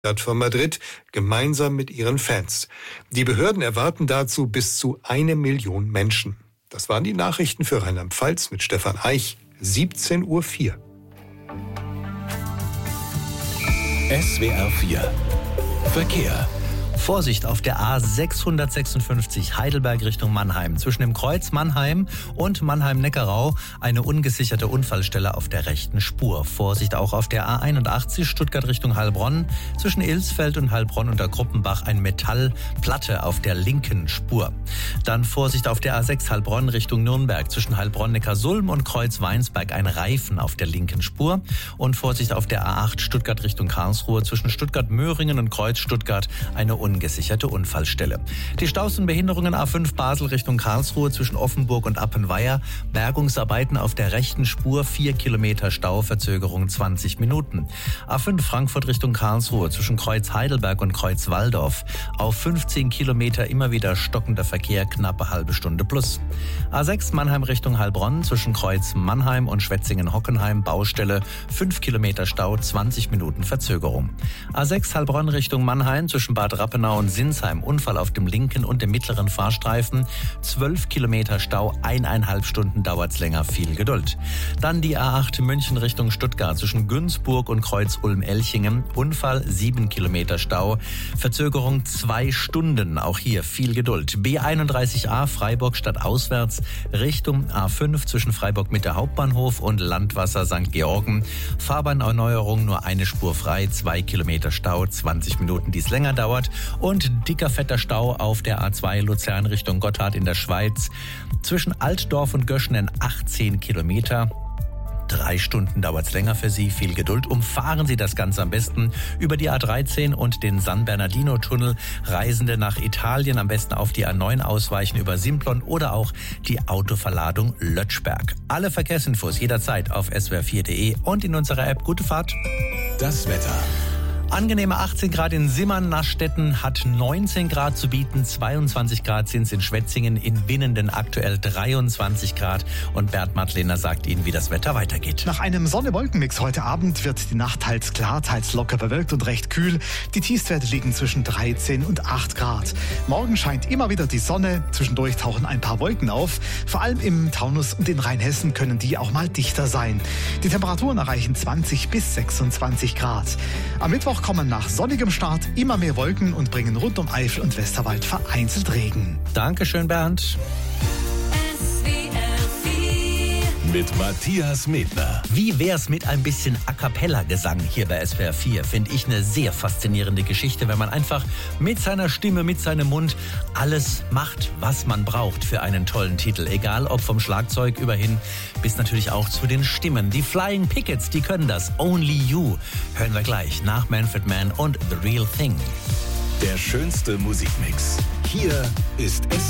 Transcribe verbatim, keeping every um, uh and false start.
von Madrid gemeinsam mit ihren Fans. Die Behörden erwarten dazu bis zu eine Million Menschen. Das waren die Nachrichten für Rheinland-Pfalz mit Stefan Eich, siebzehn Uhr vier. S W R vier Verkehr. Vorsicht auf der A sechshundertsechsundfünfzig Heidelberg Richtung Mannheim. Zwischen dem Kreuz Mannheim und Mannheim-Neckarau eine ungesicherte Unfallstelle auf der rechten Spur. Vorsicht auch auf der A einundachtzig Stuttgart Richtung Heilbronn. Zwischen Ilsfeld und Heilbronn unter Gruppenbach eine Metallplatte auf der linken Spur. Dann Vorsicht auf der A sechs Heilbronn Richtung Nürnberg. Zwischen Heilbronn-Neckarsulm und Kreuz Weinsberg ein Reifen auf der linken Spur. Und Vorsicht auf der A acht Stuttgart Richtung Karlsruhe. Zwischen Stuttgart-Möhringen und Kreuz Stuttgart eine ungesicherte Unfallstelle. Die Staus und Behinderungen A fünf Basel Richtung Karlsruhe zwischen Offenburg und Appenweier. Bergungsarbeiten auf der rechten Spur, vier Kilometer Stau, Verzögerung zwanzig Minuten. A fünf Frankfurt Richtung Karlsruhe zwischen Kreuz Heidelberg und Kreuz Walldorf. Auf fünfzehn Kilometer immer wieder stockender Verkehr, knappe halbe Stunde plus. A sechs Mannheim Richtung Heilbronn zwischen Kreuz Mannheim und Schwetzingen-Hockenheim, Baustelle, fünf Kilometer Stau, zwanzig Minuten Verzögerung. A sechs Heilbronn Richtung Mannheim zwischen Bad Rappenau und Sinsheim, Unfall auf dem linken und dem mittleren Fahrstreifen, zwölf Kilometer Stau, eineinhalb Stunden dauert's länger, viel Geduld. Dann die A acht München Richtung Stuttgart zwischen Günzburg und Kreuz Ulm-Elchingen, Unfall, sieben Kilometer Stau, Verzögerung zwei Stunden, auch hier viel Geduld. B einunddreißig A Freiburg stadtauswärts Richtung A fünf zwischen Freiburg Mitte Hauptbahnhof und Landwasser Sankt Georgen, Fahrbahnerneuerung nur eine Spur frei, zwei Kilometer Stau, zwanzig Minuten, die es länger dauert. Und dicker, fetter Stau auf der A zwei Luzern Richtung Gotthard in der Schweiz. Zwischen Altdorf und Göschenen achtzehn Kilometer. Drei Stunden dauert es länger für Sie. Viel Geduld. Umfahren Sie das Ganze am besten über die A dreizehn und den San Bernardino-Tunnel. Reisende nach Italien am besten auf die A neun ausweichen über Simplon oder auch die Autoverladung Lötschberg. Alle Verkehrsinfos jederzeit auf s w r vier punkt d e und in unserer App. Gute Fahrt. Das Wetter. Angenehme achtzehn Grad in Simmern-Nastetten, hat neunzehn Grad zu bieten, zweiundzwanzig Grad sind es in Schwetzingen, in Winnenden aktuell dreiundzwanzig Grad und Bert Madlener sagt Ihnen, wie das Wetter weitergeht. Nach einem Sonne-Wolken-Mix heute Abend wird die Nacht teils klar, teils locker bewölkt und recht kühl. Die Tiefstwerte liegen zwischen dreizehn und acht Grad. Morgen scheint immer wieder die Sonne, zwischendurch tauchen ein paar Wolken auf. Vor allem im Taunus und in Rheinhessen können die auch mal dichter sein. Die Temperaturen erreichen zwanzig bis sechsundzwanzig Grad. Am Mittwoch kommen nach sonnigem Start immer mehr Wolken und bringen rund um Eifel und Westerwald vereinzelt Regen. Dankeschön, Bernd. Mit Matthias Medner. Wie wär's mit ein bisschen A Cappella-Gesang hier bei S W R vier? Finde ich eine sehr faszinierende Geschichte, wenn man einfach mit seiner Stimme, mit seinem Mund alles macht, was man braucht für einen tollen Titel. Egal ob vom Schlagzeug überhin bis natürlich auch zu den Stimmen. Die Flying Pickets, die können das. Only You hören wir gleich nach Manfred Mann und The Real Thing. Der schönste Musikmix. Hier ist S